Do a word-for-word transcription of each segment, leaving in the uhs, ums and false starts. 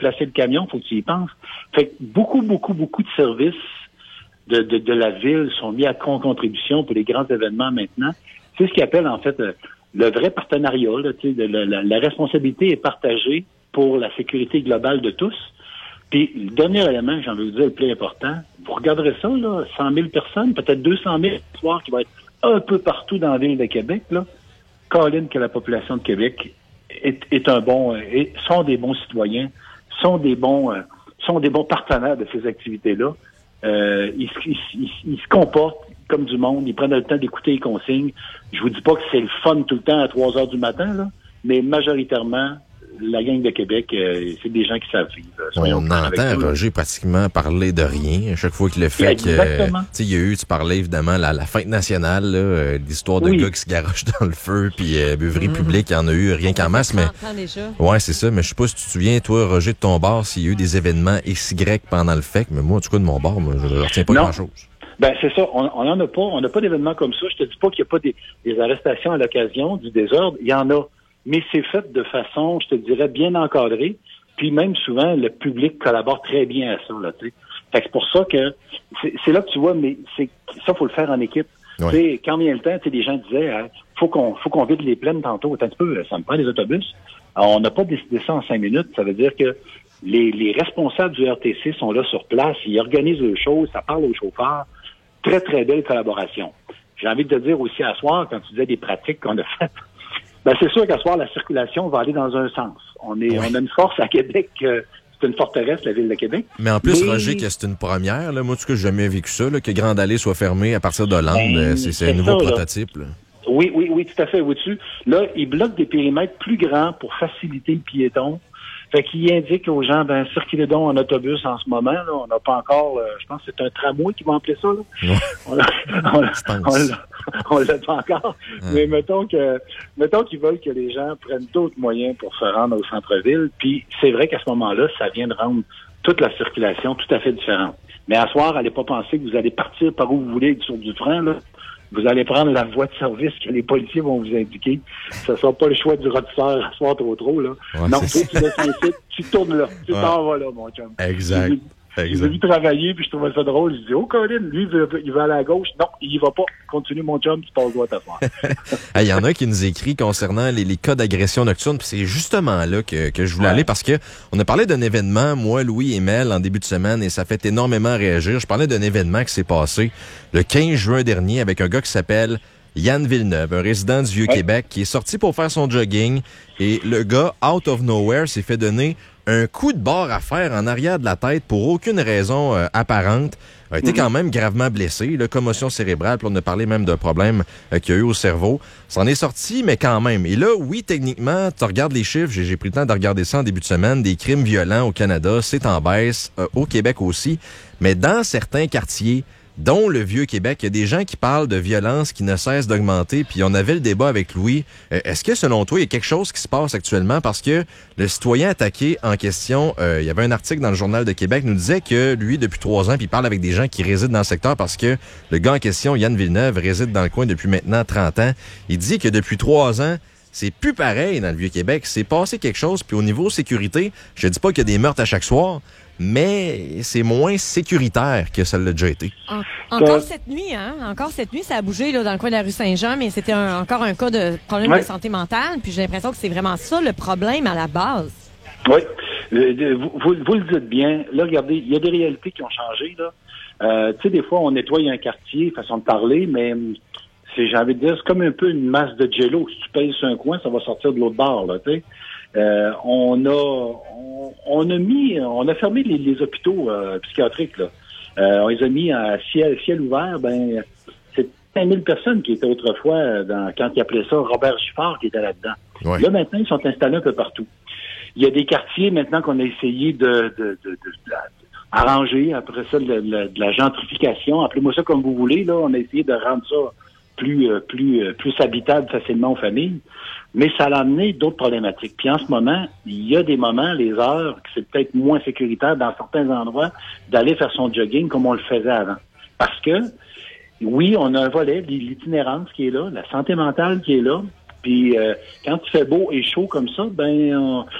placer le camion, faut que tu y penses. Fait que beaucoup, beaucoup, beaucoup de services de, de, de la ville sont mis à contribution pour les grands événements maintenant. C'est ce qu'ils appellent, en fait, le vrai partenariat. Là, tu sais, de, la, la, la responsabilité est partagée pour la sécurité globale de tous. Puis, le dernier élément, j'ai envie de vous dire, le plus important, vous regarderez ça, là, cent mille personnes, peut-être deux cent mille ce soir qui va être un peu partout dans la ville de Québec, là. Colin, que la population de Québec est, est un bon, est, sont des bons citoyens, sont des bons, euh, sont des bons partenaires de ces activités-là. Euh, ils, ils, ils, ils se comportent comme du monde, ils prennent le temps d'écouter les consignes. Je vous dis pas que c'est le fun tout le temps à trois heures du matin, là, mais majoritairement, la gang de Québec, euh, c'est des gens qui savent vivre. On entend Roger pratiquement parler de rien à chaque fois qu'il le fait. Exactement. Tu sais, il y a eu, tu parlais évidemment la, la fête nationale, là, euh, l'histoire de oui. gars qui se garochent dans le feu, puis euh, beuverie mmh. publique, il y en a eu rien qu'en masse, mais ouais, c'est ça. Mais je sais pas si tu te souviens, toi, Roger, de ton bar, s'il y a eu des événements X Y pendant le F E C, mais moi, en tout cas, de mon bar, moi, je ne retiens pas grand-chose. Ben c'est ça, on n'en a pas, on n'a pas d'événements comme ça. Je te dis pas qu'il n'y a pas des, des arrestations à l'occasion du désordre, il y en a. Mais c'est fait de façon, je te dirais, bien encadrée. Puis même souvent, le public collabore très bien à ça, là, tu sais. Fait que c'est pour ça que c'est, c'est là que tu vois, mais c'est ça, faut le faire en équipe. Ouais. Tu sais, quand vient le temps, tu sais, des gens disaient, hein, faut qu'on, faut qu'on vide les plaines tantôt. Attends un petit peu, ça me prend des autobus. Alors, on n'a pas décidé ça en cinq minutes. Ça veut dire que les, les responsables du R T C sont là sur place, ils organisent les choses, ça parle aux chauffeurs. Très, très belle collaboration. J'ai envie de te dire aussi à soir, quand tu disais des pratiques qu'on a faites, ben c'est sûr qu'à soir, la circulation va aller dans un sens. On est, oui. on a une force à Québec, euh, c'est une forteresse, la ville de Québec. Mais en plus, Mais... Roger, que c'est une première, là. Moi, en tout cas, j'ai jamais vécu ça, là, que Grande Allée soit fermée à partir d'Hollande. Ben, c'est, c'est un nouveau ça, prototype, là. Oui, oui, oui, tout à fait, vois-tu. Là, ils bloquent des périmètres plus grands pour faciliter le piéton. Fait qu'il indique aux gens, ben, circulez donc en autobus en ce moment, là. On n'a pas encore, euh, je pense que c'est un tramway qui va appeler ça, là. Ouais. On l'a, on l'a, on l'a, on l'a pas encore. Ouais. Mais mettons que, mettons qu'ils veulent que les gens prennent d'autres moyens pour se rendre au centre-ville. Puis c'est vrai qu'à ce moment-là, ça vient de rendre toute la circulation tout à fait différente. Mais à soir, allez pas penser que vous allez partir par où vous voulez sur du frein, là. Vous allez prendre la voie de service que les policiers vont vous indiquer. Ce ne sera pas le choix du rôtisseur à soir trop trop, là. Ouais, non, tu, tu laisses le site, tu tournes là. Tu ouais. t'en vas là, mon chum. Exact. J'ai, j'ai vu travailler, puis je trouvais ça drôle. Je dis, oh, Colin, lui, il veut, il veut aller à gauche. Non, il y va pas. Continue, mon chum, tu passes droit à soir. Il y en a un qui nous écrit concernant les, les cas d'agression nocturne, puis c'est justement là que, que je voulais ouais. aller, parce que on a parlé d'un événement, moi, Louis et Mel, en début de semaine, et ça fait énormément réagir. Je parlais d'un événement qui s'est passé le quinze juin dernier avec un gars qui s'appelle Yann Villeneuve, un résident du Vieux-Québec, ouais. qui est sorti pour faire son jogging, et le gars, out of nowhere, s'est fait donner un coup de barre à fer en arrière de la tête pour aucune raison euh, apparente. A été mm-hmm. quand même gravement blessé, là, commotion cérébrale, puis on a parlé même d'un problème euh, qu'il y a eu au cerveau. C'en est sorti, mais quand même. Et là, oui, techniquement, tu regardes les chiffres, j'ai, j'ai pris le temps de regarder ça en début de semaine, des crimes violents au Canada, c'est en baisse, euh, au Québec aussi, mais dans certains quartiers, dont le Vieux-Québec, il y a des gens qui parlent de violence qui ne cesse d'augmenter, puis on avait le débat avec Louis. Euh, est-ce que, selon toi, il y a quelque chose qui se passe actuellement? Parce que le citoyen attaqué en question, euh, il y avait un article dans le Journal de Québec, nous disait que lui, depuis trois ans, puis il parle avec des gens qui résident dans le secteur, parce que le gars en question, Yann Villeneuve, réside dans le coin depuis maintenant trente ans. Il dit que depuis trois ans, c'est plus pareil dans le Vieux-Québec. C'est passé quelque chose, puis au niveau sécurité, je dis pas qu'il y a des meurtres à chaque soir, mais c'est moins sécuritaire que ça l'a déjà été. En, encore cette nuit, hein? Encore cette nuit, ça a bougé là, dans le coin de la rue Saint-Jean, mais c'était un, encore un cas de problème ouais. de santé mentale, puis j'ai l'impression que c'est vraiment ça le problème à la base. Oui, vous, vous, vous le dites bien. Là, regardez, il y a des réalités qui ont changé, là. Euh, tu sais, des fois, on nettoie un quartier, façon de parler, mais c'est, j'ai envie de dire, c'est comme un peu une masse de jello. Si tu pèses sur un coin, ça va sortir de l'autre bord, là, tu sais. Euh, on a on, on a mis on a fermé les, les hôpitaux euh, psychiatriques là. Euh, on les a mis à ciel ciel ouvert. Ben c'est cinq mille personnes qui étaient autrefois dans quand ils appelaient ça Robert Giffard qui était là-dedans. Ouais. Là maintenant ils sont installés un peu partout. Il y a des quartiers maintenant qu'on a essayé de de de, de, de, de arranger après ça de, de, de la gentrification. Appelez-moi ça comme vous voulez là. On a essayé de rendre ça plus euh, plus euh, plus habitable facilement aux familles. Mais ça a amené d'autres problématiques. Puis en ce moment, il y a des moments, les heures, que c'est peut-être moins sécuritaire dans certains endroits d'aller faire son jogging comme on le faisait avant. Parce que, oui, on a un volet, l'itinérance qui est là, la santé mentale qui est là. Puis euh, quand il fait beau et chaud comme ça, ben on,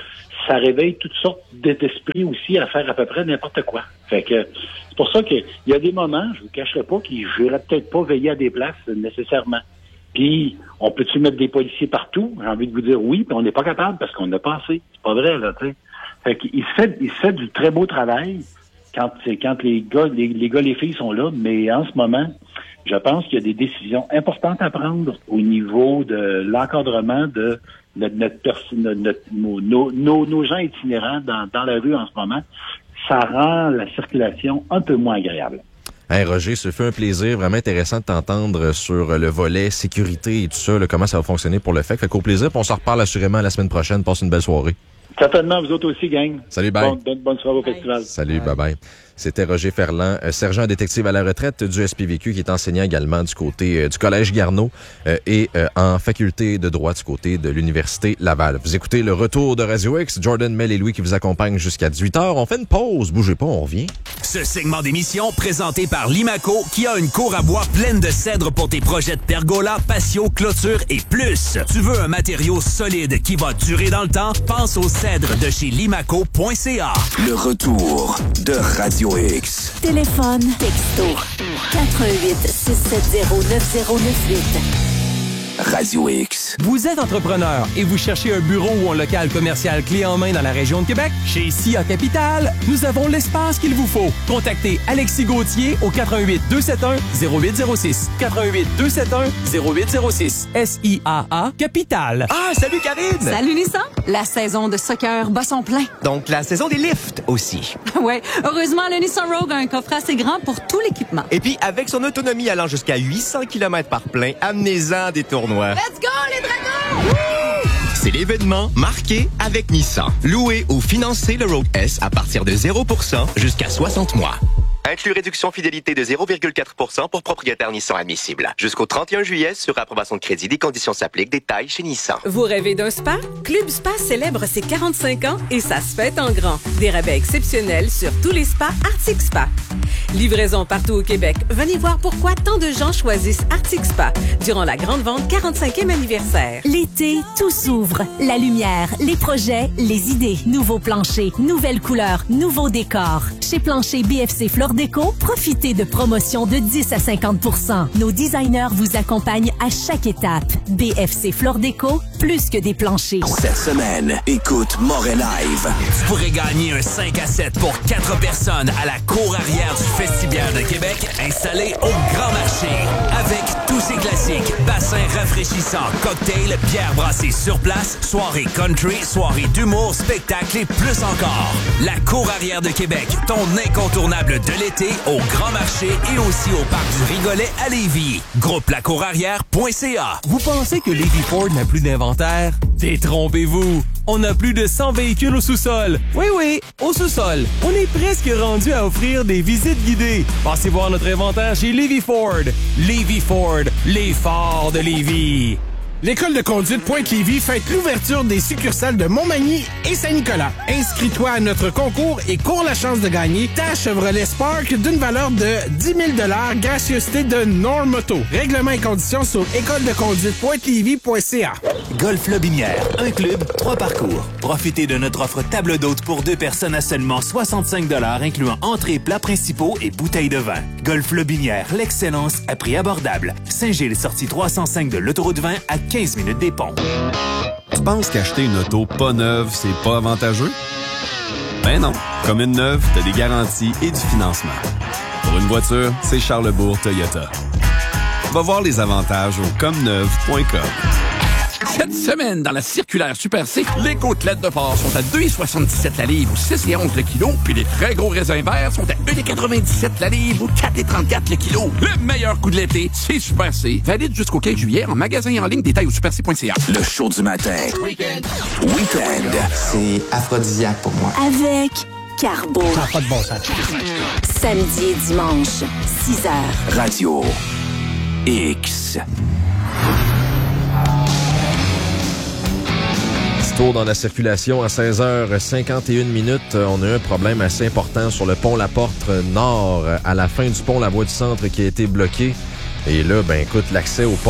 ça réveille toutes sortes d'esprits aussi à faire à peu près n'importe quoi. Fait que c'est pour ça qu'il y a des moments, je vous cacherai pas, qu'ils j'irais peut-être pas veiller à des places nécessairement. Puis, on peut-tu mettre des policiers partout? J'ai envie de vous dire oui, puis on n'est pas capable parce qu'on n'a pas assez. C'est pas vrai, là, tu sais. Fait qu'il se fait, il se fait du très beau travail quand, quand les gars, les, les gars, les filles sont là, mais en ce moment, je pense qu'il y a des décisions importantes à prendre au niveau de l'encadrement de notre, notre, perso- notre, notre nos, nos, nos gens itinérants dans, dans la rue en ce moment. Ça rend la circulation un peu moins agréable. Hey Roger, ce fut un plaisir vraiment intéressant de t'entendre sur le volet sécurité et tout ça, là, comment ça va fonctionner pour le F E C. Fait qu'au plaisir, puis on s'en reparle assurément la semaine prochaine. Passe une belle soirée. Certainement, vous autres aussi, gang. Salut, bye. Bon, bonne, bonne soirée au bye. festival. Salut, bye bye. C'était Roger Ferland, euh, sergent détective à la retraite du S P V Q, qui est enseignant également du côté euh, du Collège Garneau euh, et euh, en faculté de droit du côté de l'Université Laval. Vous écoutez le retour de Radio X, Jordan, Mel et Louis qui vous accompagnent jusqu'à dix-huit heures. On fait une pause, bougez pas, on revient. Ce segment d'émission présenté par Limaco qui a une cour à bois pleine de cèdre pour tes projets de pergola, patio, clôture et plus. Tu veux un matériau solide qui va durer dans le temps? Pense au cèdre de chez limaco point c a. Le retour de Radio X. Téléphone, texto, quatre un huit, six sept zéro, neuf zéro neuf huit. Radio X. Vous êtes entrepreneur et vous cherchez un bureau ou un local commercial clé en main dans la région de Québec? Chez S I A Capital, nous avons l'espace qu'il vous faut. Contactez Alexis Gauthier au quatre un huit, deux sept un, zéro huit zéro six. quatre un huit, deux sept un, zéro huit zéro six. S I A A Capital. Ah, salut Karine! Salut Nissan! La saison de soccer bat son plein. Donc, la saison des lifts aussi. Ouais, heureusement, le Nissan Rogue a un coffre assez grand pour tout l'équipement. Et puis, avec son autonomie allant jusqu'à huit cents kilomètres par plein, amenez-en des tournois. Let's go, les dragons! C'est l'événement marqué avec Nissan. Louez ou financez le Rogue S à partir de zéro pour cent jusqu'à soixante mois. Inclus réduction fidélité de zéro virgule quatre pour cent pour propriétaire Nissan admissible. Jusqu'au trente et un juillet, sur approbation de crédit, des conditions s'appliquent. Détails chez Nissan. Vous rêvez d'un spa? Club Spa célèbre ses quarante-cinq ans et ça se fête en grand. Des rabais exceptionnels sur tous les spas Arctic Spa. Livraison partout au Québec. Venez voir pourquoi tant de gens choisissent Arctic Spa durant la grande vente quarante-cinquième anniversaire. L'été, tout s'ouvre. La lumière, les projets, les idées. Nouveaux planchers, nouvelles couleurs, nouveaux décors. Chez Plancher B F C Flore Déco, profitez de promotions de dix à cinquante pour cent. Nos designers vous accompagnent à chaque étape. B F C Flore Déco, plus que des planchers. Cette semaine, écoute Moret Live. Tu pourrais gagner un cinq à sept pour quatre personnes à la cour arrière du Festibiaire de Québec, installé au Grand Marché. Avec tous ses classiques, bassins rafraîchissants, cocktails, bières brassées sur place, soirée country, soirée d'humour, spectacle et plus encore. La cour arrière de Québec, ton incontournable de l'été au Grand Marché et aussi au Parc du Rigolet à Lévis. Groupe la cour arrière point c a. Vous pensez que Lévis Ford n'a plus d'inventaire? Détrompez-vous! On a plus de cent véhicules au sous-sol. Oui, oui, au sous-sol. On est presque rendu à offrir des visites guidées. Passez voir notre inventaire chez Lévis Ford. Lévis Ford, les forts de Lévis. L'École de conduite Pointe-Lévis fête l'ouverture des succursales de Montmagny et Saint-Nicolas. Inscris-toi à notre concours et cours la chance de gagner ta Chevrolet Spark d'une valeur de dix mille dollars, gracieuseté de Normoto. Règlements et conditions sur école de conduite pointe lévis point c a. Golf Lobinière, un club, trois parcours. Profitez de notre offre table d'hôte pour deux personnes à seulement soixante-cinq dollars, incluant entrées, plats principaux et bouteilles de vin. Golf Lobinière, l'excellence à prix abordable. Saint-Gilles, sortie trois cent cinq de l'autoroute vingt à quinze minutes des ponts. Tu penses qu'acheter une auto pas neuve, c'est pas avantageux? Ben non. Comme une neuve, t'as des garanties et du financement. Pour une voiture, c'est Charlebourg Toyota. Va voir les avantages au comme neuve point com. Cette semaine, dans la circulaire Super C, les côtelettes de porc sont à deux virgule soixante-dix-sept la livre ou six virgule onze le kilo, puis les très gros raisins verts sont à un virgule quatre-vingt-dix-sept la livre ou quatre virgule trente-quatre le kilo. Le meilleur coup de l'été, c'est Super C. Valide jusqu'au quinze juillet en magasin et en ligne, détail au super c point c a. Le show du matin. Week-end. Week-end. C'est aphrodisiaque pour moi. Avec Carbo. Ça n'a pas de bon sens. Samedi et dimanche, six heures. Radio X. Tour dans la circulation à seize heures cinquante et une minutes. On a eu un problème assez important sur le pont La Porte Nord. À la fin du pont, la voie du centre qui a été bloquée. Et là, ben écoute, l'accès au pont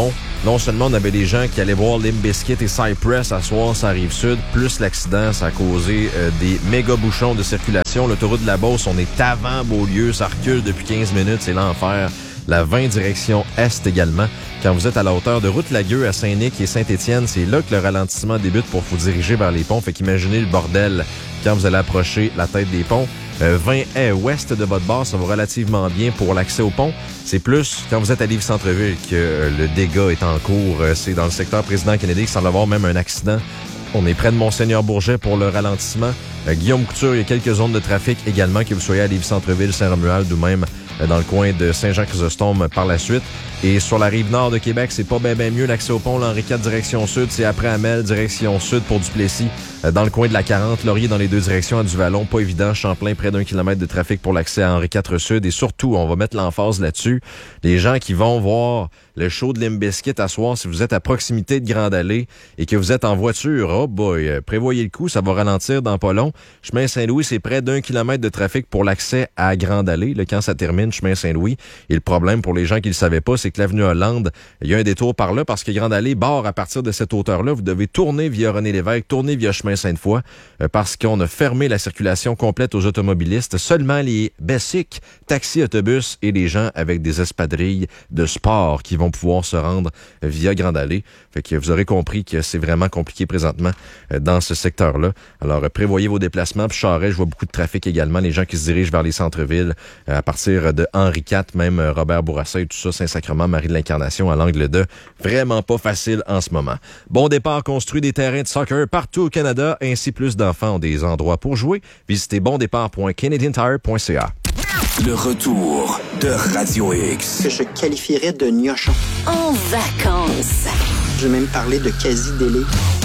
non seulement on avait des gens qui allaient voir Limp Bizkit et Cypress à soir sur la Rive-Sud, plus l'accident, ça a causé euh, des méga bouchons de circulation. L'autoroute de la Beauce, on est avant Beaulieu, ça recule depuis quinze minutes, c'est l'enfer. La vingt direction Est également. Quand vous êtes à la hauteur de Route-Lagueux à Saint-Nic et Saint-Étienne, c'est là que le ralentissement débute pour vous diriger vers les ponts. Fait qu'imaginez le bordel quand vous allez approcher la tête des ponts. Euh, vingt est ouest de votre bord, ça va relativement bien pour l'accès au pont. C'est plus quand vous êtes à Lévis-Centreville que euh, le dégât est en cours. Euh, c'est dans le secteur Président Kennedy qu'il semble avoir même un accident. On est près de Monseigneur-Bourget pour le ralentissement. Euh, Guillaume Couture, il y a quelques zones de trafic également, que vous soyez à Lévis-Centreville, Saint-Romuald ou même euh, dans le coin de Saint-Jean-Chrysostome par la suite. Et sur la rive nord de Québec, c'est pas bien ben mieux l'accès au pont. L'Henri quatre direction sud, c'est après Amel, direction sud pour Duplessis. Euh, dans le coin de la quarante, Laurier dans les deux directions à Duvallon, pas évident. Champlain, près d'un kilomètre de trafic pour l'accès à Henri quatre sud. Et surtout, on va mettre l'emphase là-dessus, les gens qui vont voir le show de Limp Bizkit à soir, si vous êtes à proximité de Grande Allée et que vous êtes en voiture, oh boy, euh, prévoyez le coup, ça va ralentir dans pas long. Chemin Saint-Louis, c'est près d'un kilomètre de trafic pour l'accès à Grande Allée, là, quand ça termine, chemin Saint-Louis. Et le problème pour les gens qui le savaient pas, c'est que l'avenue Hollande, il y a un détour par là parce que Grande Allée barre à partir de cette hauteur-là. Vous devez tourner via René-Lévesque, tourner via chemin Sainte-Foy euh, parce qu'on a fermé la circulation complète aux automobilistes. Seulement les basiques, taxis, autobus et les gens avec des espadrilles de sport qui vont pouvoir se rendre via Grande Allée. Fait que vous aurez compris que c'est vraiment compliqué présentement euh, dans ce secteur-là. Alors, euh, prévoyez vos déplacements. Puis Charest, je vois beaucoup de trafic également. Les gens qui se dirigent vers les centres-villes euh, à partir de Henri quatre, même euh, Robert Bourassa et tout ça, Saint-Sacrement, Marie de l'Incarnation à l'angle de. Vraiment pas facile en ce moment. Bon départ, construit des terrains de soccer partout au Canada. Ainsi, plus d'enfants ont des endroits pour jouer. Visitez bon départ point canadian tire point c a. Le retour de Radio X. Que je qualifierais de gnochon. En vacances. Je vais même parler de quasi-délai.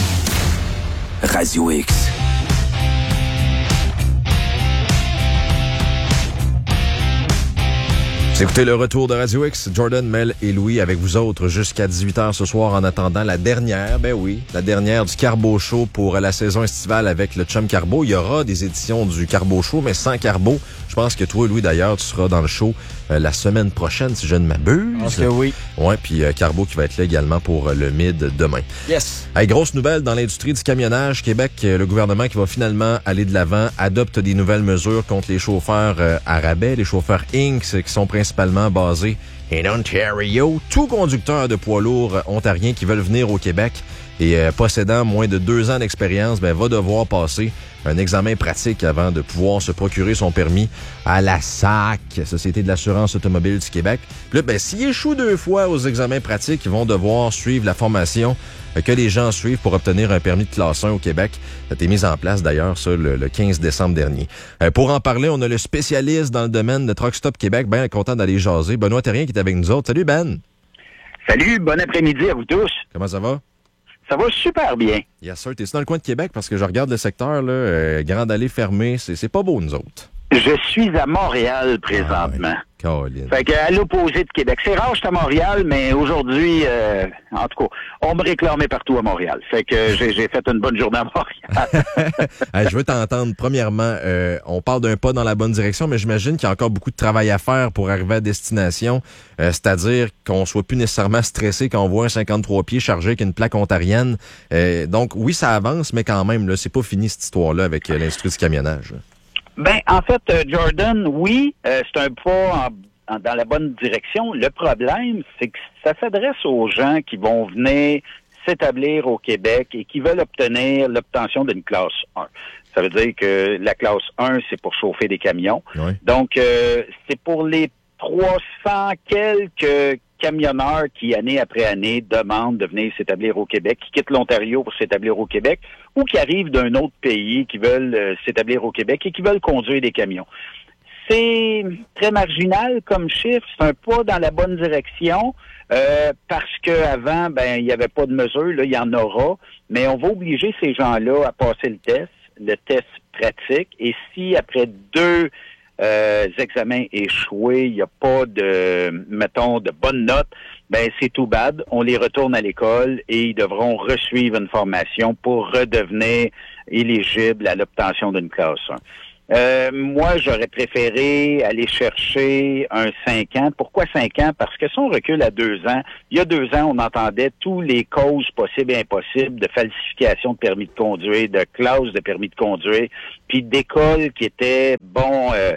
Radio X. Écoutez le retour de Radio X, Jordan, Mel et Louis avec vous autres jusqu'à dix-huit heures ce soir en attendant la dernière, ben oui, la dernière du Carbo Show pour la saison estivale avec le Chum Carbo. Il y aura des éditions du Carbo Show, mais sans Carbo. Je pense que toi, Louis, d'ailleurs, tu seras dans le show euh, la semaine prochaine, si je ne m'abuse. Parce que oui. Ouais, puis euh, Carbo qui va être là également pour euh, le Mid demain. Yes. Hey, grosse nouvelle dans l'industrie du camionnage. Québec, euh, le gouvernement qui va finalement aller de l'avant, adopte des nouvelles mesures contre les chauffeurs euh, à rabais, les chauffeurs Inc, qui sont principalement basés en Ontario. Tout conducteur de poids lourds ontariens qui veulent venir au Québec et euh, possédant moins de deux ans d'expérience, ben, va devoir passer un examen pratique avant de pouvoir se procurer son permis à la S A C, Société de l'assurance automobile du Québec. Puis là, ben, s'ils échouent deux fois aux examens pratiques, ils vont devoir suivre la formation euh, que les gens suivent pour obtenir un permis de classe un au Québec. Ça a été mis en place d'ailleurs, ça, le, le quinze décembre dernier. Euh, pour en parler, on a le spécialiste dans le domaine de Truck Stop Québec, ben content d'aller jaser. Benoît Terrien qui est avec nous autres. Salut Ben! Salut, bon après-midi à vous tous. Comment ça va? Ça va super bien. Yes sir, t'es-tu dans le coin de Québec? Parce que je regarde le secteur, là, euh, Grande Allée fermée, c'est, c'est pas beau, nous autres. Je suis à Montréal présentement. Ah, Caroline. Fait que à l'opposé de Québec. C'est rare, je suis à Montréal, mais aujourd'hui, euh, en tout cas, on me réclamait partout à Montréal. Fait que j'ai, j'ai fait une bonne journée à Montréal. Hey, je veux t'entendre. Premièrement, euh, on parle d'un pas dans la bonne direction, mais j'imagine qu'il y a encore beaucoup de travail à faire pour arriver à destination. Euh, c'est-à-dire qu'on soit plus nécessairement stressé quand on voit un cinquante-trois pieds chargé avec une plaque ontarienne. Euh, donc, oui, ça avance, mais quand même, là, c'est pas fini cette histoire-là avec euh, l'industrie du camionnage. Ben, en fait, euh, Jordan, oui, euh, c'est un pas en, en, dans la bonne direction. Le problème, c'est que ça s'adresse aux gens qui vont venir s'établir au Québec et qui veulent obtenir l'obtention d'une classe un. Ça veut dire que la classe un, c'est pour chauffer des camions. Oui. Donc, euh, c'est pour les trois cents quelques camionneurs qui, année après année, demandent de venir s'établir au Québec, qui quittent l'Ontario pour s'établir au Québec, ou qui arrivent d'un autre pays, qui veulent euh, s'établir au Québec et qui veulent conduire des camions. C'est très marginal comme chiffre, c'est un pas dans la bonne direction, euh, parce qu'avant, ben, il n'y avait pas de mesure, là, il y en aura, mais on va obliger ces gens-là à passer le test, le test pratique, et si après deux Euh, examens échoués, il n'y a pas de, mettons, de bonnes notes, ben c'est tout bad. On les retourne à l'école et ils devront resuivre une formation pour redevenir éligibles à l'obtention d'une classe un. Euh, moi, j'aurais préféré aller chercher un cinq ans. Pourquoi cinq ans? Parce que si on recule à deux ans, il y a deux ans, on entendait tous les causes possibles et impossibles de falsification de permis de conduire, de clauses de permis de conduire, puis d'écoles qui étaient, bon, euh,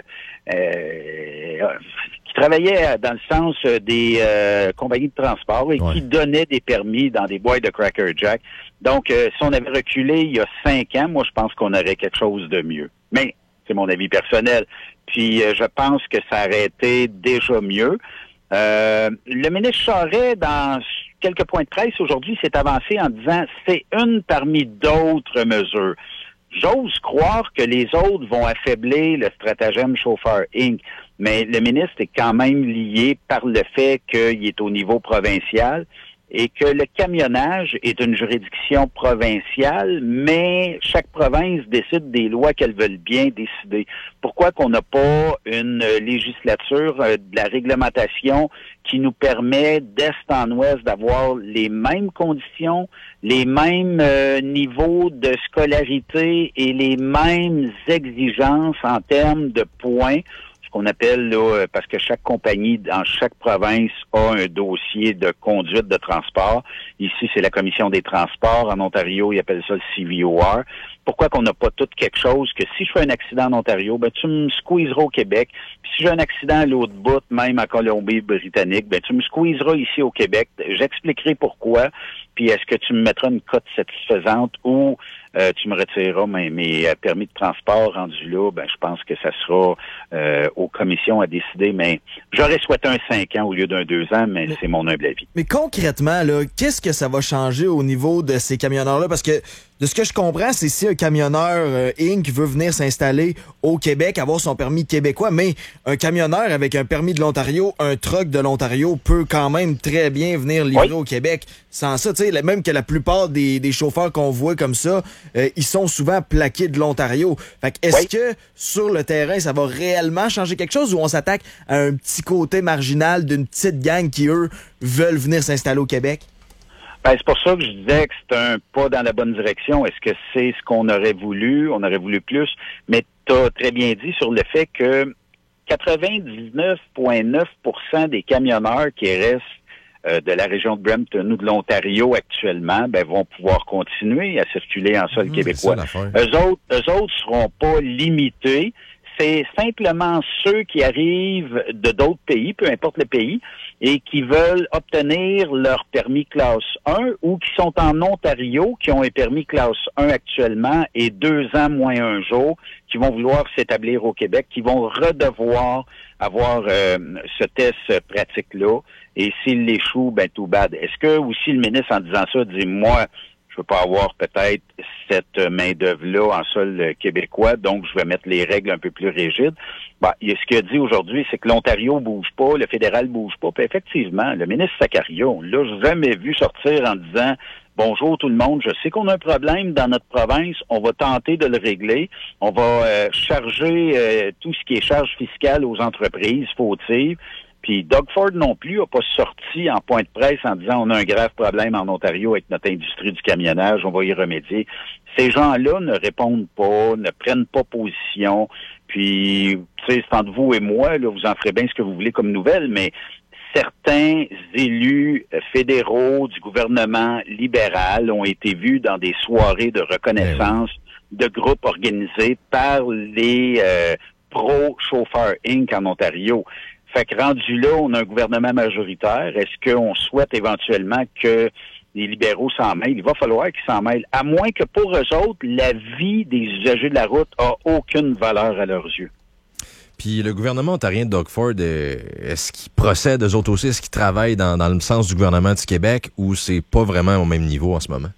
euh, qui travaillaient dans le sens des euh, compagnies de transport et ouais. qui donnaient des permis dans des boîtes de Cracker Jack. Donc, euh, si on avait reculé il y a cinq ans, moi, je pense qu'on aurait quelque chose de mieux. Mais c'est mon avis personnel. Puis, euh, je pense que ça aurait été déjà mieux. Euh, le ministre Charest, dans quelques points de presse aujourd'hui, s'est avancé en disant « c'est une parmi d'autres mesures ». J'ose croire que les autres vont affaiblir le stratagème Chauffeur Incorporé, mais le ministre est quand même lié par le fait qu'il est au niveau provincial et que le camionnage est une juridiction provinciale, mais chaque province décide des lois qu'elles veulent bien décider. Pourquoi qu'on n'a pas une législature euh, de la réglementation qui nous permet d'est en ouest d'avoir les mêmes conditions, les mêmes euh, niveaux de scolarité et les mêmes exigences en termes de points, qu'on appelle, là, parce que chaque compagnie dans chaque province a un dossier de conduite de transport. Ici, c'est la Commission des transports. En Ontario, ils appellent ça le C V O R. Pourquoi qu'on n'a pas tout quelque chose que si je fais un accident en Ontario, ben tu me squeezeras au Québec. Puis si j'ai un accident à l'autre bout, même en Colombie-Britannique, ben tu me squeezeras ici au Québec. J'expliquerai pourquoi. Puis est-ce que tu me mettras une cote satisfaisante ou euh, tu me retireras mes, mes permis de transport rendus là? Ben je pense que ça sera euh, aux commissions à décider. Mais j'aurais souhaité un cinq ans au lieu d'un deux ans, mais, mais c'est mon humble avis. Mais concrètement, là, qu'est-ce que ça va changer au niveau de ces camionneurs-là? Parce que de ce que je comprends, c'est si un camionneur euh, Inc veut venir s'installer au Québec, avoir son permis québécois, mais un camionneur avec un permis de l'Ontario, un truck de l'Ontario peut quand même très bien venir livrer oui. au Québec. Sans ça, tu sais, même que la plupart des, des chauffeurs qu'on voit comme ça, euh, ils sont souvent plaqués de l'Ontario. Fait que est-ce oui. que sur le terrain, ça va réellement changer quelque chose ou on s'attaque à un petit côté marginal d'une petite gang qui, eux, veulent venir s'installer au Québec? Ben, c'est pour ça que je disais que c'est un pas dans la bonne direction. Est-ce que c'est ce qu'on aurait voulu? On aurait voulu plus. Mais tu as très bien dit sur le fait que quatre-vingt-dix-neuf virgule neuf pour cent des camionneurs qui restent euh, de la région de Brampton ou de l'Ontario actuellement, ben, vont pouvoir continuer à circuler en sol mmh, québécois. Eux autres, eux autres seront pas limités. C'est simplement ceux qui arrivent de d'autres pays, peu importe le pays, et qui veulent obtenir leur permis classe un ou qui sont en Ontario, qui ont un permis classe un actuellement et deux ans moins un jour, qui vont vouloir s'établir au Québec, qui vont redevoir avoir euh, ce test pratique-là. Et s'ils l'échouent, ben tout bad. Est-ce que aussi le ministre, en disant ça, dit, moi, je veux pas avoir peut-être cette main-d'œuvre-là en sol québécois, donc je vais mettre les règles un peu plus rigides. Bah, ben, ce qu'il a dit aujourd'hui, c'est que l'Ontario bouge pas, le fédéral bouge pas. Puis effectivement, le ministre Sakario, on l'a jamais vu sortir en disant « Bonjour tout le monde, je sais qu'on a un problème dans notre province, on va tenter de le régler, on va euh, charger euh, tout ce qui est charge fiscale aux entreprises fautives. » Puis Doug Ford non plus n'a pas sorti en point de presse en disant on a un grave problème en Ontario avec notre industrie du camionnage, on va y remédier. Ces gens-là ne répondent pas, ne prennent pas position. Puis, tu sais, c'est entre vous et moi, là, vous en ferez bien ce que vous voulez comme nouvelle, mais certains élus fédéraux du gouvernement libéral ont été vus dans des soirées de reconnaissance de groupes organisés par les euh, pro-chauffeurs Incorporé en Ontario. Fait que rendu là, on a un gouvernement majoritaire. Est-ce qu'on souhaite éventuellement que les libéraux s'en mêlent? Il va falloir qu'ils s'en mêlent. À moins que pour eux autres, la vie des usagers de la route a aucune valeur à leurs yeux. Puis le gouvernement ontarien de Doug Ford, est-ce qu'il procède eux autres aussi? Est-ce qu'ils travaillent dans, dans le sens du gouvernement du Québec ou c'est pas vraiment au même niveau en ce moment?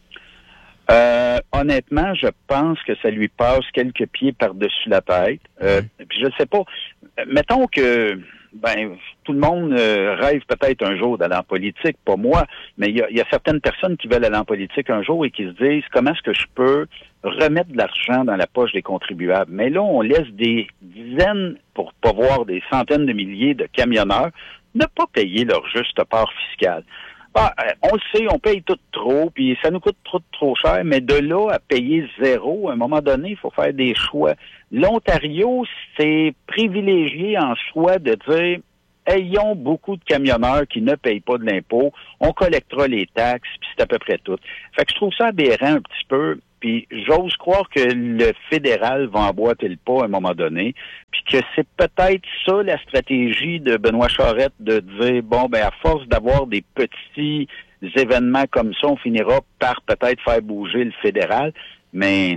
Euh, honnêtement, je pense que ça lui passe quelques pieds par-dessus la tête. Euh, mmh. Puis je ne sais pas. Mettons que ben tout le monde euh, rêve peut-être un jour d'aller en politique, pas moi, mais il y a, y a certaines personnes qui veulent aller en politique un jour et qui se disent comment est-ce que je peux remettre de l'argent dans la poche des contribuables. Mais là, on laisse des dizaines, pour pas voir des centaines de milliers de camionneurs ne pas payer leur juste part fiscale. Ah, on le sait, on paye tout trop, puis ça nous coûte trop trop cher, mais de là à payer zéro, à un moment donné, il faut faire des choix. L'Ontario, c'est privilégié en choix de dire ayons beaucoup de camionneurs qui ne payent pas de l'impôt, on collectera les taxes, puis c'est à peu près tout. Fait que je trouve ça aberrant un petit peu, puis j'ose croire que le fédéral va emboîter le pas à un moment donné, puis que c'est peut-être ça la stratégie de Benoît Charette de dire, bon, ben à force d'avoir des petits événements comme ça, on finira par peut-être faire bouger le fédéral, mais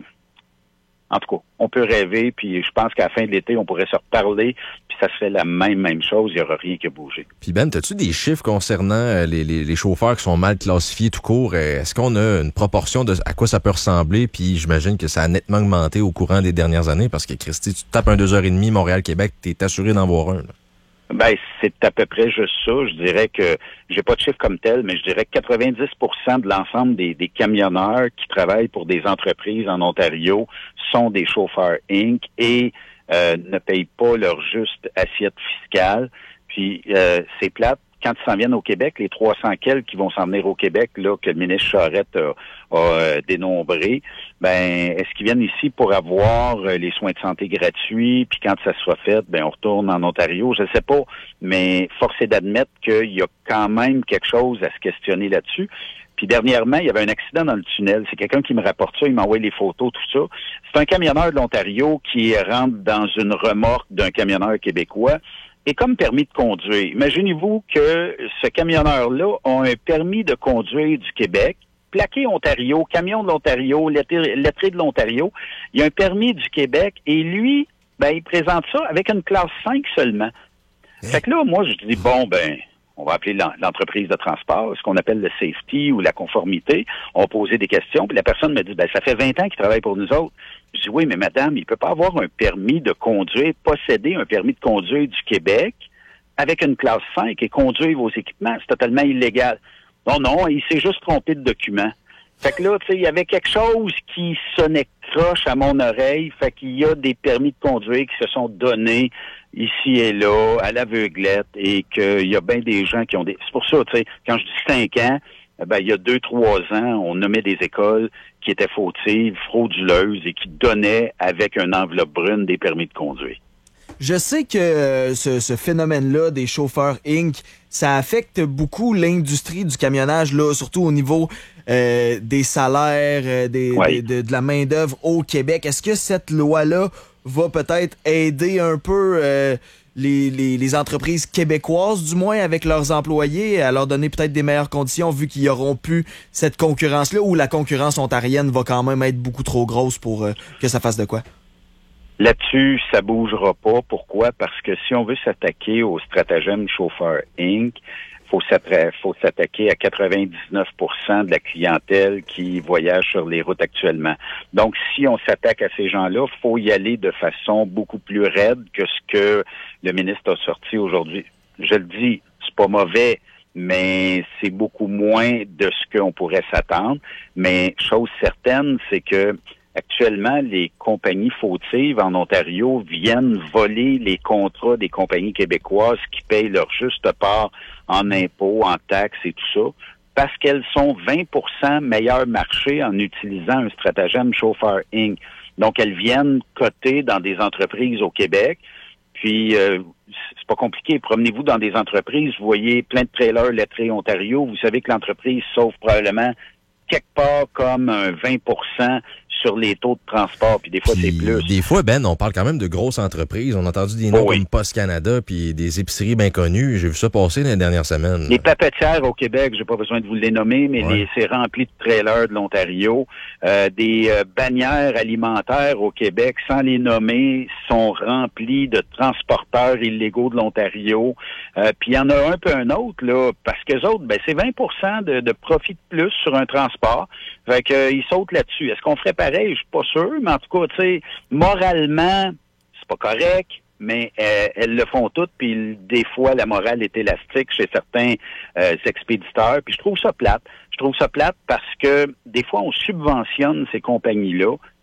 en tout cas, on peut rêver, puis je pense qu'à la fin de l'été, on pourrait se reparler, puis ça serait la même, même chose, il n'y aura rien qui a bougé. Puis Ben, as-tu des chiffres concernant euh, les, les, les chauffeurs qui sont mal classifiés tout court? Est-ce qu'on a une proportion de à quoi ça peut ressembler? Puis j'imagine que ça a nettement augmenté au courant des dernières années, parce que Christy, tu tapes un deux heures et demie Montréal-Québec, t'es assuré d'en voir un, là. Ben, c'est à peu près juste ça. Je dirais que, j'ai pas de chiffre comme tel, mais je dirais que quatre-vingt-dix pour cent de l'ensemble des, des camionneurs qui travaillent pour des entreprises en Ontario sont des chauffeurs Incorporés et euh, ne payent pas leur juste assiette fiscale. Puis, euh, c'est plate. Quand ils s'en viennent au Québec, les trois cents quelques qui vont s'en venir au Québec, là, que le ministre Charette a, a euh, dénombré, ben, est-ce qu'ils viennent ici pour avoir euh, les soins de santé gratuits, puis quand ça sera fait, ben, on retourne en Ontario? Je sais pas, mais force est d'admettre qu'il y a quand même quelque chose à se questionner là-dessus. Puis dernièrement, il y avait un accident dans le tunnel. C'est quelqu'un qui me rapporte ça, il m'a envoyé les photos, tout ça. C'est un camionneur de l'Ontario qui rentre dans une remorque d'un camionneur québécois. Et comme permis de conduire, imaginez-vous que ce camionneur-là a un permis de conduire du Québec, plaqué Ontario, camion de l'Ontario, lettré, lettré de l'Ontario. Il a un permis du Québec et lui, ben, il présente ça avec une classe cinq seulement. Hein? Fait que là, moi, je dis, bon, ben, on va appeler l'entreprise de transport, ce qu'on appelle le safety ou la conformité. On va poser des questions, puis la personne me dit, ben, ça fait vingt ans qu'il travaille pour nous autres. Je dis, oui, mais madame, il peut pas avoir un permis de conduire, posséder un permis de conduire du Québec avec une classe cinq et conduire vos équipements. C'est totalement illégal. Non, non, il s'est juste trompé de document. Fait que là, tu sais, il y avait quelque chose qui sonnait croche à mon oreille. Fait qu'il y a des permis de conduire qui se sont donnés ici et là, à l'aveuglette, et qu'il y a bien des gens qui ont des... C'est pour ça, tu sais, quand je dis cinq ans, ben, il y a deux, trois ans, on nommait des écoles qui étaient fautives, frauduleuses et qui donnaient avec une enveloppe brune des permis de conduire. Je sais que euh, ce, ce phénomène-là des chauffeurs Incorporés, ça affecte beaucoup l'industrie du camionnage, là, surtout au niveau euh, des salaires, euh, des, ouais. des, de, de la main-d'œuvre au Québec. Est-ce que cette loi-là va peut-être aider un peu euh, les, les, les entreprises québécoises, du moins avec leurs employés, à leur donner peut-être des meilleures conditions vu qu'ils n'auront plus cette concurrence-là, ou la concurrence ontarienne va quand même être beaucoup trop grosse pour euh, que ça fasse de quoi? Là-dessus, ça bougera pas. Pourquoi? Parce que si on veut s'attaquer au stratagème chauffeur Incorporé, faut s'atta- faut s'attaquer à quatre-vingt-dix-neuf pour cent de la clientèle qui voyage sur les routes actuellement. Donc, si on s'attaque à ces gens-là, faut y aller de façon beaucoup plus raide que ce que le ministre a sorti aujourd'hui. Je le dis, c'est pas mauvais, mais c'est beaucoup moins de ce qu'on pourrait s'attendre. Mais chose certaine, c'est que actuellement, les compagnies fautives en Ontario viennent voler les contrats des compagnies québécoises qui payent leur juste part en impôts, en taxes et tout ça, parce qu'elles sont vingt pour cent meilleur marché en utilisant un stratagème chauffeur Incorporé. Donc, elles viennent coter dans des entreprises au Québec. Puis, euh, c'est pas compliqué. Promenez-vous dans des entreprises, vous voyez plein de trailers lettrés Ontario. Vous savez que l'entreprise sauve probablement quelque part comme un vingt pour cent sur les taux de transport, puis des fois, puis c'est plus. Des fois, Ben, on parle quand même de grosses entreprises. On a entendu des noms oh oui. comme Post Canada, puis des épiceries bien connues. J'ai vu ça passer dans les dernières semaines. Les papetières au Québec, j'ai pas besoin de vous les nommer, mais ouais. les, c'est rempli de trailers de l'Ontario. Euh, des euh, bannières alimentaires au Québec, sans les nommer, sont remplies de transporteurs illégaux de l'Ontario. Euh, puis il y en a un peu un autre, là, parce que les autres, ben, c'est vingt pour cent de, de profit de plus sur un transport. Fait que, euh, ils sautent là-dessus. Est-ce qu'on ferait pareil? Je suis pas sûr, mais en tout cas, tu sais, moralement, c'est pas correct, mais euh, elles le font toutes, puis des fois, la morale est élastique chez certains euh, expéditeurs, puis je trouve ça plate. Je trouve ça plate parce que des fois, on subventionne ces compagnies-là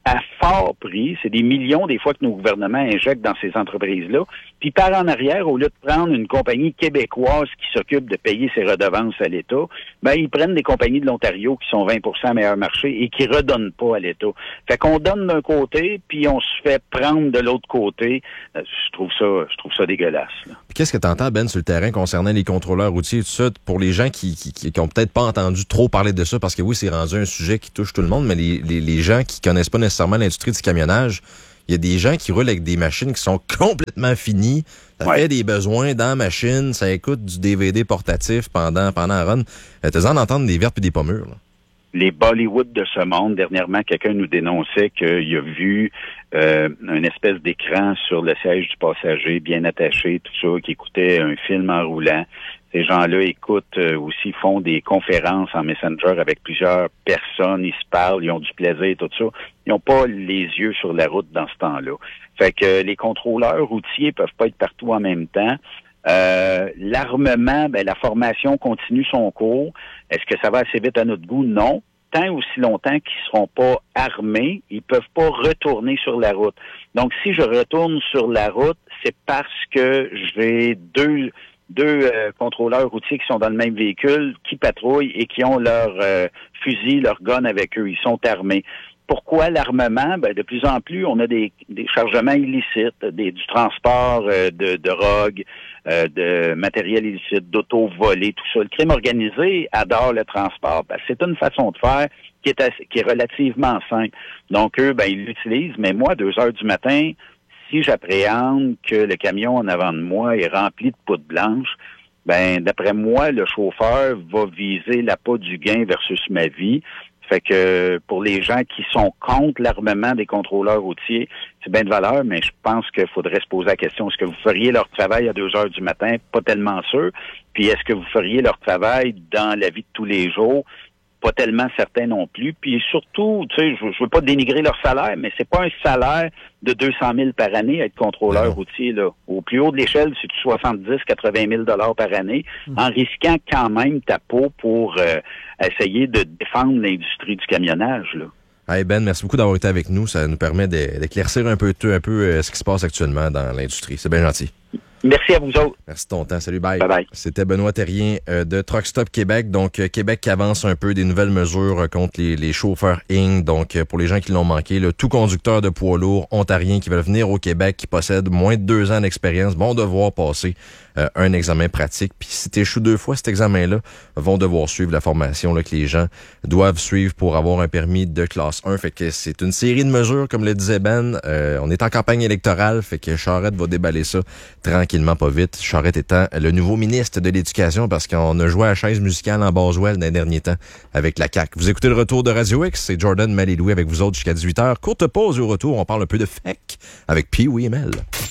à fort prix. C'est des millions des fois que nos gouvernements injectent dans ces entreprises-là. Puis par en arrière, au lieu de prendre une compagnie québécoise qui s'occupe de payer ses redevances à l'État, ben ils prennent des compagnies de l'Ontario qui sont vingt pour cent meilleur marché et qui redonnent pas à l'État. Fait qu'on donne d'un côté, puis on se fait prendre de l'autre côté. Je trouve ça, je trouve ça dégueulasse. Là. Puis qu'est-ce que tu entends, Ben, sur le terrain concernant les contrôleurs routiers et tout ça, pour les gens qui, qui, qui, qui ont peut-être pas entendu trop parler de ça, parce que oui, c'est rendu un sujet qui touche tout le monde, mais les, les, les gens qui connaissent pas nécessairement l'industrie du camionnage, il y a des gens qui roulent avec des machines qui sont complètement finies. Ça ouais. fait des besoins dans la machine, ça écoute du D V D portatif pendant, pendant la run. Euh, T'as en entendre des vertes et des pommures, là. Les Bollywood de ce monde, dernièrement, quelqu'un nous dénonçait qu'il a vu euh, une espèce d'écran sur le siège du passager, bien attaché, tout ça, qui écoutait un film en roulant. Ces gens-là écoutent euh, aussi, font des conférences en Messenger avec plusieurs personnes, ils se parlent, ils ont du plaisir, tout ça. Ils n'ont pas les yeux sur la route dans ce temps-là. Fait que euh, les contrôleurs routiers peuvent pas être partout en même temps. Euh, l'armement, ben, la formation continue son cours. Est-ce que ça va assez vite à notre goût? Non. Tant aussi longtemps qu'ils seront pas armés, ils peuvent pas retourner sur la route. Donc, si je retourne sur la route, c'est parce que j'ai deux deux euh, contrôleurs routiers qui sont dans le même véhicule, qui patrouillent et qui ont leur euh, fusil, leur gun avec eux. Ils sont armés. Pourquoi l'armement? Ben, de plus en plus, on a des, des chargements illicites, des, du transport euh, de, de drogue, euh, de matériel illicite, d'auto volé, tout ça. Le crime organisé adore le transport. Ben, c'est une façon de faire qui est, assez, qui est relativement simple. Donc, eux, ben, ils l'utilisent. Mais moi, à deux heures du matin, si j'appréhende que le camion en avant de moi est rempli de poudre blanche, ben, d'après moi, le chauffeur va viser l'appât du gain versus ma vie. Fait que pour les gens qui sont contre l'armement des contrôleurs routiers, c'est bien de valeur, mais je pense qu'il faudrait se poser la question, est-ce que vous feriez leur travail à deux heures du matin? Pas tellement sûr. Puis est-ce que vous feriez leur travail dans la vie de tous les jours? Pas tellement certain non plus. Puis surtout, tu sais, je, je veux pas dénigrer leur salaire, mais c'est pas un salaire de deux cent mille par année à être contrôleur mmh. routier, là. Au plus haut de l'échelle, c'est du soixante-dix à quatre-vingt mille dollars par année, mmh. en risquant quand même ta peau pour euh, essayer de défendre l'industrie du camionnage, là. Hey Ben, merci beaucoup d'avoir été avec nous. Ça nous permet d'éclaircir un peu, un peu euh, ce qui se passe actuellement dans l'industrie. C'est bien gentil. Merci à vous autres. Merci de ton temps. Salut, bye. Bye bye. C'était Benoît Terrien euh, de Truck Stop Québec. Donc, euh, Québec qui avance un peu des nouvelles mesures euh, contre les, les chauffeurs Inc. Donc, euh, pour les gens qui l'ont manqué, là, tout conducteur de poids lourd ontarien qui veulent venir au Québec, qui possède moins de deux ans d'expérience, vont devoir passer euh, un examen pratique. Puis si tu échoues deux fois cet examen-là, vont devoir suivre la formation là, que les gens doivent suivre pour avoir un permis de classe un. Fait que c'est une série de mesures, comme le disait Ben. Euh, on est en campagne électorale, fait que Charette va déballer ça tranquillement, pas vite. Charette étant le nouveau ministre de l'Éducation parce qu'on a joué à la chaise musicale en Boswell dans les derniers temps avec la C A Q. Vous écoutez le retour de Radio X, c'est Jordan, Mel et Louis avec vous autres jusqu'à dix-huit heures. Courte pause au retour, on parle un peu de F E C avec Pee-Wee et Mel.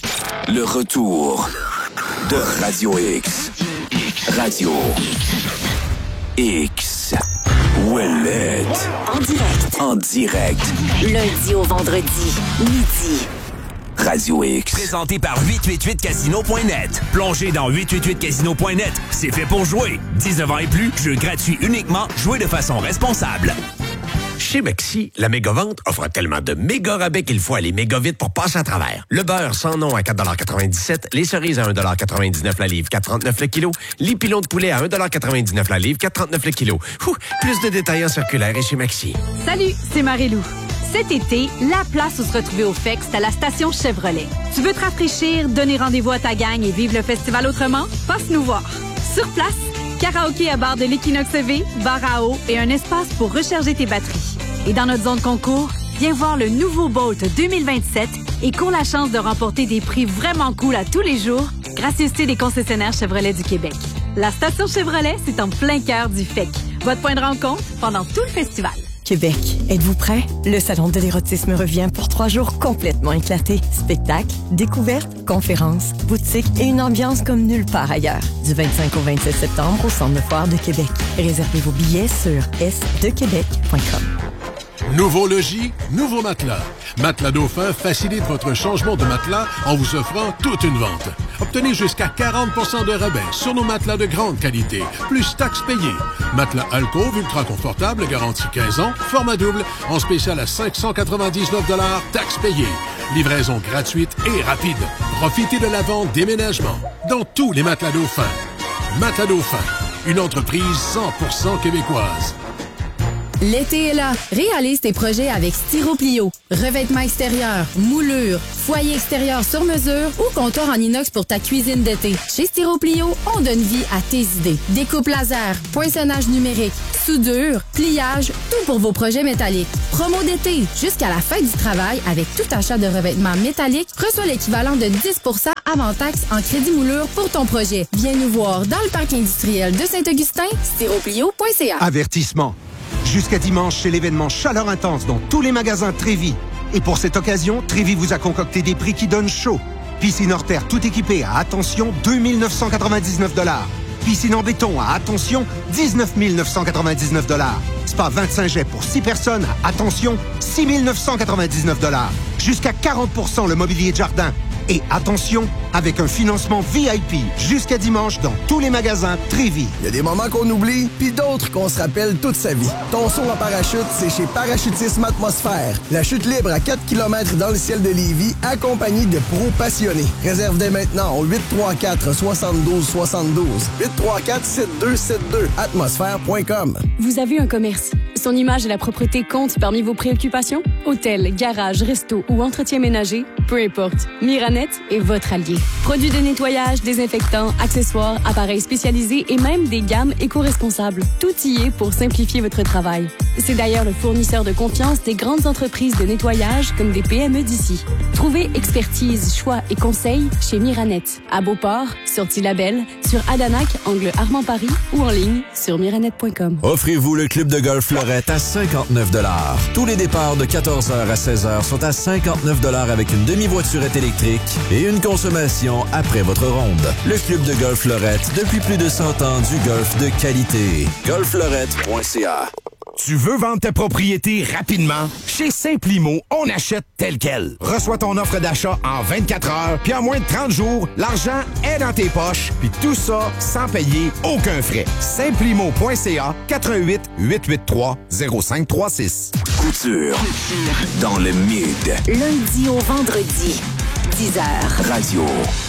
Le retour de Radio X. Radio X. Ouellette. En direct. En direct. Lundi au vendredi, midi. Radio X. Présenté par huit cent quatre-vingt-huit casino point net. Plongez dans huit cent quatre-vingt-huit casino point net. C'est fait pour jouer. dix-neuf ans et plus, jeu gratuit uniquement, jouez de façon responsable. Chez Maxi, la méga-vente offre tellement de méga rabais qu'il faut aller méga vite pour passer à travers. Le beurre sans nom à quatre dollars quatre-vingt-dix-sept, les cerises à un dollar quatre-vingt-dix-neuf la livre, quatre trente-neuf le kilo, les pilons de poulet à un dollar quatre-vingt-dix-neuf la livre, quatre trente-neuf le kilo. Ouh, plus de détails en circulaire et chez Maxi. Salut, c'est Marie-Lou. Cet été, la place où se retrouver au F E C, c'est à la station Chevrolet. Tu veux te rafraîchir, donner rendez-vous à ta gang et vivre le festival autrement? Passe nous voir. Sur place, karaoké à bar de l'Equinox V, bar à eau et un espace pour recharger tes batteries. Et dans notre zone concours, viens voir le nouveau Bolt deux mille vingt-sept et cours la chance de remporter des prix vraiment cool à tous les jours, gracieuseté des concessionnaires Chevrolet du Québec. La station Chevrolet, c'est en plein cœur du F E C. Votre point de rencontre pendant tout le festival. Québec, êtes-vous prêts? Le Salon de l'érotisme revient pour trois jours complètement éclatés. Spectacles, découvertes, conférences, boutiques et une ambiance comme nulle part ailleurs. Du vingt-cinq au vingt-sept septembre au Centre de foire de Québec. Réservez vos billets sur s de québec point com. Nouveau logis, nouveau matelas. Matelas Dauphin facilite votre changement de matelas en vous offrant toute une vente. Obtenez jusqu'à quarante pour cent de rabais sur nos matelas de grande qualité, plus taxes payées. Matelas Alcove ultra confortable, garantie quinze ans, format double, en spécial à cinq cent quatre-vingt-dix-neuf dollars, taxes payées. Livraison gratuite et rapide. Profitez de la vente déménagement dans tous les matelas Dauphin. Matelas Dauphin, une entreprise cent pour cent québécoise. L'été est là. Réalise tes projets avec Styroplio. Revêtement extérieur, moulure, foyer extérieur sur mesure ou comptoir en inox pour ta cuisine d'été. Chez Styroplio, on donne vie à tes idées. Découpe laser, poinçonnage numérique, soudure, pliage, tout pour vos projets métalliques. Promo d'été, jusqu'à la fin du travail, avec tout achat de revêtements métalliques, reçois l'équivalent de dix pour cent avant taxe en crédit moulure pour ton projet. Viens nous voir dans le parc industriel de Saint-Augustin, styroplio point c a. Avertissement. Jusqu'à dimanche, c'est l'événement Chaleur Intense dans tous les magasins Trévi. Et pour cette occasion, Trévi vous a concocté des prix qui donnent chaud. Piscine hors terre tout équipée à, attention, deux mille neuf cent quatre-vingt-dix-neuf dollars. Piscine en béton à, attention, dix-neuf mille neuf cent quatre-vingt-dix-neuf dollars. Spa vingt-cinq jets pour six personnes à, attention, six mille neuf cent quatre-vingt-dix-neuf dollars. Jusqu'à quarante pour cent le mobilier de jardin. Et attention, avec un financement V I P jusqu'à dimanche dans tous les magasins Trévi. Il y a des moments qu'on oublie, puis d'autres qu'on se rappelle toute sa vie. Ton saut en parachute, c'est chez Parachutisme Atmosphère. La chute libre à quatre kilomètres dans le ciel de Lévis, accompagnée de pros passionnés. Réserve dès maintenant au huit trois quatre, soixante-douze soixante-douze. huit trois quatre, sept deux sept deux. atmosphère point com. Vous avez un commerce. Son image et la propreté comptent parmi vos préoccupations? Hôtel, garage, resto ou entretien ménager? Peu importe. Miranet est votre allié. Produits de nettoyage, désinfectants, accessoires, appareils spécialisés et même des gammes éco-responsables. Tout y est pour simplifier votre travail. C'est d'ailleurs le fournisseur de confiance des grandes entreprises de nettoyage comme des P M E d'ici. Trouvez expertise, choix et conseils chez Miranet. À Beauport, sur Tillabel, sur Adanac, angle Armand-Paris ou en ligne sur miranet point com. Offrez-vous le club de golf Florette à cinquante-neuf dollars. Tous les départs de quatorze heures à seize heures sont à cinquante-neuf dollars avec une demi-voiturette électrique et une consommation après votre ronde. Le club de golf Florette, depuis plus de cent ans, du golf de qualité. golf florette point c a. Tu veux vendre ta propriété rapidement? Chez Simplimo, on achète tel quel. Reçois ton offre d'achat en vingt-quatre heures, puis en moins de trente jours, l'argent est dans tes poches, puis tout ça sans payer aucun frais. Simplimo point c a, quatre un huit, huit huit trois, zéro cinq trois six. Couture. Dans le mid. Lundi au vendredi, dix heures. Radio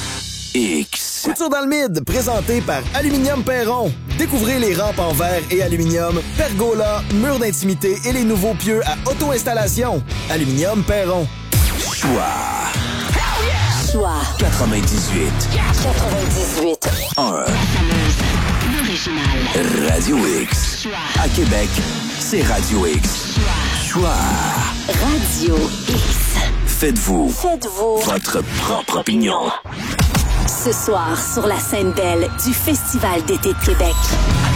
X. Couture dans le mid, présenté par Aluminium Perron. Découvrez les rampes en verre et aluminium, pergola, murs d'intimité et les nouveaux pieux à auto-installation. Aluminium Perron. Choix. Choix. quatre-vingt-dix-huit. quatre-vingt-dix-huit. un. L'original. Radio X. À Québec, c'est Radio X. Choix. Radio X. Faites-vous. Faites-vous. Votre propre opinion. Ce soir, sur la scène belle du Festival d'été de Québec.